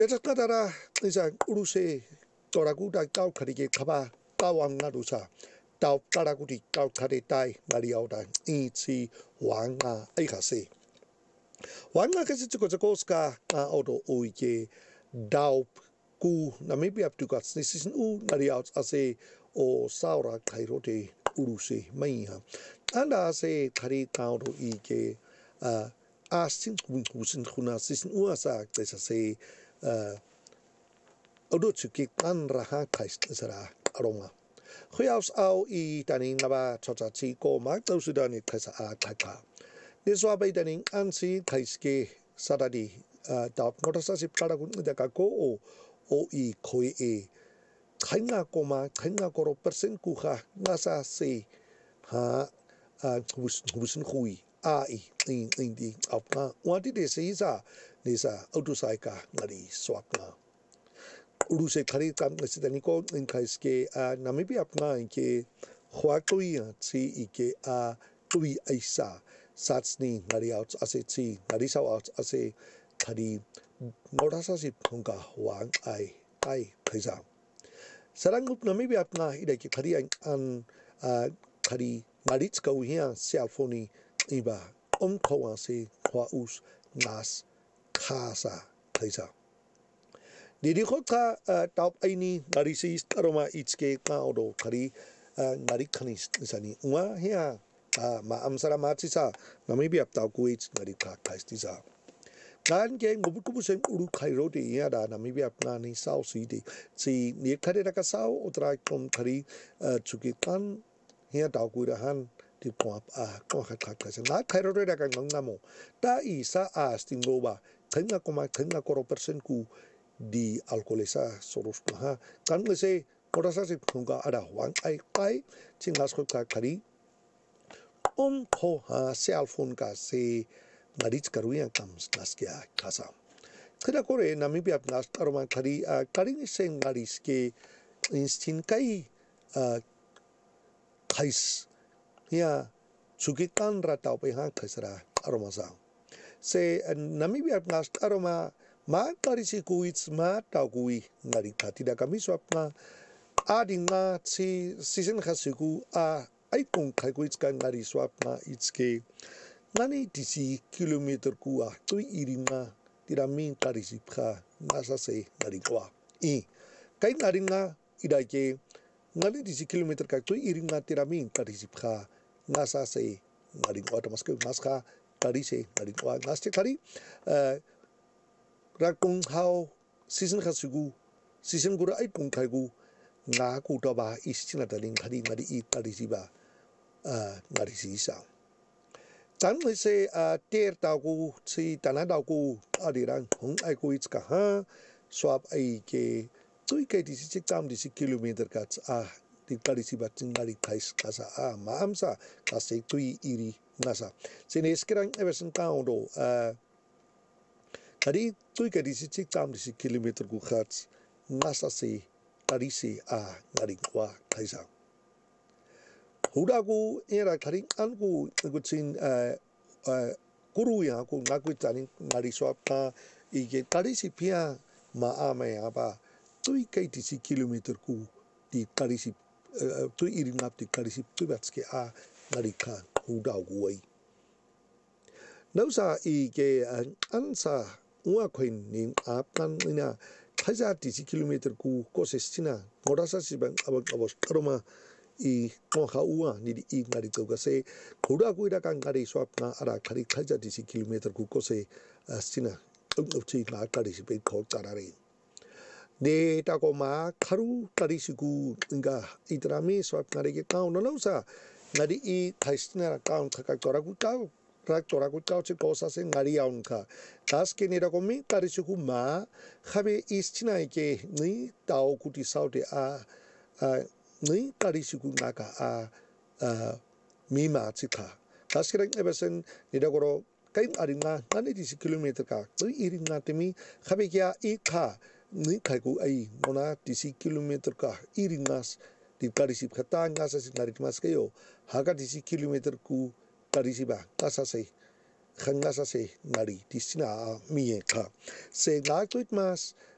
Etakatara isa uruse torakuta kau karike kaba kawang ngarusa tau tarakuti kau kare tai ngariauda insi wanga aikase. Wanga kasi tsukoska nga odo oike dau ku Namibia ptukas nisisin ngariaut ase o saura kairote uruse maiha. Anda ase kari kaudo ike asin husin kuna sisin uasa tesa se odo tsuki kan raha kais sara aroma. Huyaus au I tani ngaba tsotachi ko mak tau sudani kasa a kaka. Niswa bay tani ansi kaiske saradi tau ngotasa sip karagun idaka ko o I koi e kainga koma kainga koro persen kuha nasa se ha husin hui ai indi apna wadi de se isa nisa autosaika ngari swapna. Uruse kari kam ngasitani ko in kaiske Namibia apna ke huakuia si ike tui aisa satsni ngari out ase si ngari saw out ase kari ngorasa si punga wang ai kaisa. Sarangup Namibia apna ida ke kari an kari maritz kauhia cellphone iba kawa se kwa us ngas kasa kaisa. Didi kota taup aini ngari si aroma itske kaudo kari ngari kanis nisani ua hea ma amsara matisa Namibia tau kuits ngari kakais tisa. Kan ke ngubukubu sen uru kairo de ia da Namibia ngani sao sidi si ni kare raka sao otra kom kari tsukitan hea tau kuirahan di kuap kong kakais na kairo de raka ngamo ta isa stingoba tenga koma tenga koro persen ku di alkolesa soros paha kan ngese korasa si punga ada wang ai chingas ko kari ko cellphone ka se maritz karuya kams naskia kasa kira kore Namibia nas aroma kari kari ni sen mariske instin kai kais ya sukitan ratau peha kaisara aroma sa se Namibia nas aroma ma karisi kuits ma tau kui ngari katida kami swapna adinga si season khasiku ai kong kai kuits kan ngari swapna itske ngani disi kilometer ku tui iringa tiramin karisi pha ngasa se ngari kwa kai ngari nga idake ngani disi kilometer ka tui iringa tiramin karisi pha ngasa se ngari kwa tamaske maska karise ngari kwa ngaste kari rakung hau season khasigu season gura ai kung khaigu nga ku to ba istina daling khari ngari karisi ba ngari sisa tan se ter tau ku si tanah tau ku adiran hong ai ku itska ha swap ai ke tui ke disi tam disi kilometer ka di karisi ba ngari kais kasa ma amsa kase tui iri nasa sine skirang everson kaundo kari tui ke disi tam disi kilometer ku khats nasa se karisi ngari kwa kaisa hudaku era kari anku gutsin kuru ya ku ngaku tani ngari swap ike karisi pia ma apa tui ke disi kilometer ku di karisi tui iri ngap di karisi tui batske ngari ka hudaku wai nausa ike ansa ua koin ning apkan ina kaisa disi kilometer ku kosestina ngorasa sibang abos karoma I moha ua ni I ngari toga se kuda kuida kan ngari swap na ara kari kaisa disi kilometer ku kose stina uchi na kari si pe ko tarare ne ta ko ma karu kari si ku inga itrami swap ngari ke kau no sa ngari I kaistina kau kaka tora ku kau tora ku kau se kosa se ngari aun ka tas ke ne ra ko mi kari si ku ma khabe istina ke ni tau ku ti saude ni karisiku ngaka mima tsika kaskirang ebesen nidagoro kai aringa ngani disi kilometer ka tui iringa temi khabekia ka ni kaiku ai mona disi kilometer ka iringas di karisip khatanga sa singaritmas kayo haga disi kilometer ku karisiba kasase khangasa se ngari disina mie ka se ngatuit mas